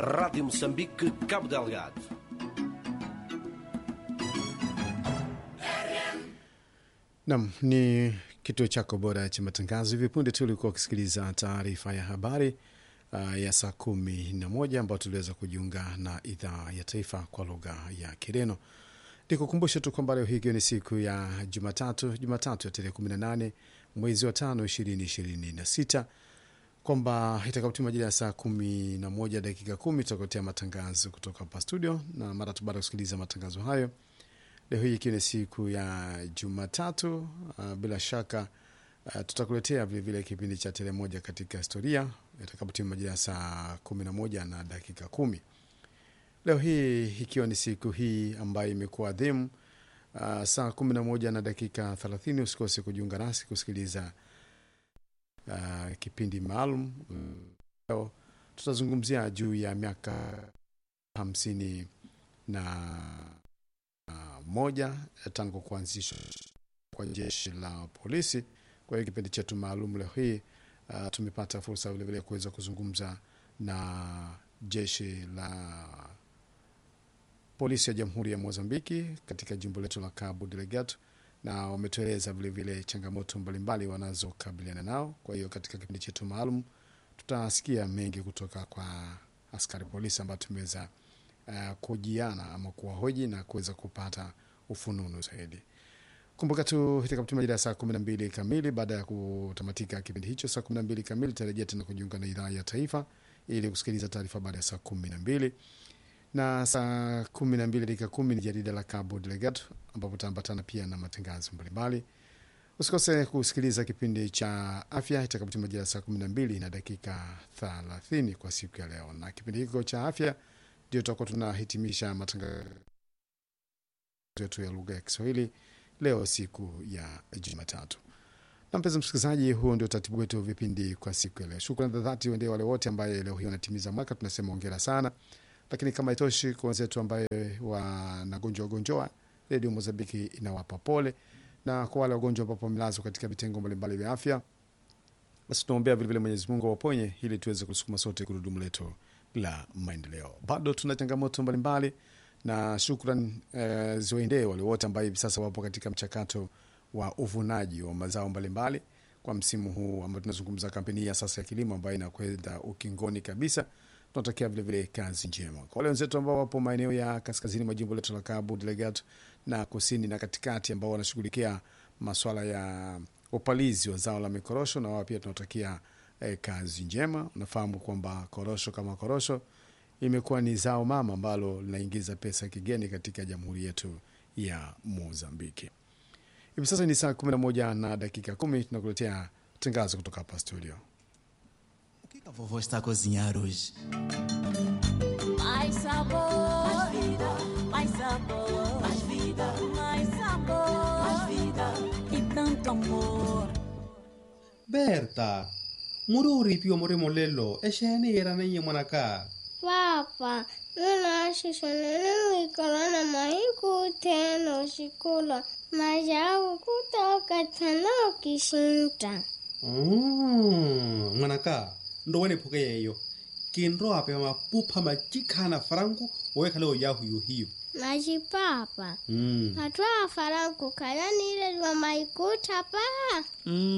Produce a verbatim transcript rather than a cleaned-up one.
Rádio Moçambique, Cabo Delgado. Nam ni kituo chako bora cha matangazo. Hivi punde tu ulikuwa ukisikiliza taarifa ya habari uh, ya saa kumi na moja ambao tuliweza kujiunga na idhaa ya taifa kwa lugha ya Kireno. Nikukumbusha tu kwamba leo hii ni siku ya Jumatatu, Jumatatu ya tarehe kumi na nane mwezi wa tano ishirini ishirini na sita, kwamba itakapotimia majira ya saa kumi na moja dakika kumi tutakuletea matangazo kutoka hapa studio, na mara tu baada ya kusikiliza matangazo hayo leo hii ikiwa ni siku ya Jumatatu, uh, bila shaka uh, tutakuletea vile vile kipindi cha tele moja katika historia itakapotimia majira ya saa kumi na moja na dakika kumi. Leo hii ikiwa ni siku hii ambayo imekuwa adhimu, uh, saa kumi na moja na dakika thelathini usikose kujiunga nasi kusikiliza uh, kipindi maalum. Leo tutazungumzia juu ya miaka hamsini na uh, moja tangu kuanzishwa kwa jeshi la polisi. Kwa hiyo kipindi chetu maalum leo hii uh, tumepata fursa vile vile kuweza kuzungumza na jeshi la polisi ya Jamhuri ya Mozambiki katika jimbo letu la Cabo Delgado, na wametueleza vile vile changamoto mbalimbali wanazokabiliana nao. Kwa hiyo katika kipindi chetu maalum tutasikia mengi kutoka kwa askari polisi ambao tumeweza uh, kujiana ama kuwahoji na kuweza kupata ufununu zaidi. Kumbuka tu itakapotimia majira ya saa kumi na mbili kamili, baada ya kutamatika kipindi hicho saa kumi na mbili kamili tutarejea tena kujiunga na idhaa ya taifa ili kusikiliza taarifa baada ya saa kumi na mbili. Na saa kumi na mbili dakika kumi ni jarida la Cabo Delgado ambapo tutaambatana pia na matangazo mbalimbali. Usikose kusikiliza kipindi cha afya itakapotimia majira ya saa kumi na mbili na dakika thelathini kwa siku ya leo. Na kipindi hiko cha afya ndio tutakuwa tunahitimisha matangazo yetu ya lugha ya Kiswahili leo siku ya Jumatatu. Na mpenzi msikilizaji, huo ndio taratibu wetu vipindi kwa siku ya leo. Shukrani za dhati wende wale wote ambaye leo hii wanatimiza mwaka, tunasema hongera sana. Lakini kama itoshi kwa wenzetu ambaye wanagonjwa gonjwa, Radio Mozambiki inawapa pole, na kwa wale wagonjwa ambao wamelazwa katika vitengo mbalimbali vya afya, basi tunaombea vile vile Mwenyezi Mungu awaponye ili tuweze kusukuma sote gurudumu letu la maendeleo. Bado tuna changamoto mbalimbali, na shukrani eh, ziwaendee wale wote ambao hivi sasa wapo katika mchakato wa uvunaji wa mazao mbalimbali kwa msimu huu ambao tunazungumza kampeni ya sasa ya kilimo ambayo inakwenda ukingoni kabisa. Tunatakia vile vile kazi njema kwa wale wenzetu ambao wapo maeneo ya kaskazini mwa jimbo letu la Cabo Delgado na kusini na katikati ambao wanashughulikia masuala ya upalizi wa zao la mikorosho, na wao pia tunatakia eh, kazi njema. Unafahamu kwamba korosho kama korosho imekuwa ni zao mama ambalo linaingiza pesa kigeni katika jamhuri yetu ya Mozambiki. Hivi sasa ni saa kumi na moja na dakika kumi, tunakuletea tangazo kutoka hapa studio. O que a vovó está a cozinhar hoje? Mais sabor, mais vida, mais sabor, mais vida, mais sabor, mais vida e tanto amor. Berta, mururi pio more molelo, e shani era na yemonaka. Papa, nuna shishanene ikarana mahiku teno shikula, majau kutoka tano kishinta. Mm, manaka, ndo wene puke yeyo. Kinro ape mapupa majikana farangu, uweka leo yahu yu hiyo. Maji papa, Mm. hatua farangu kaya nire wa maikuta pa. Hum,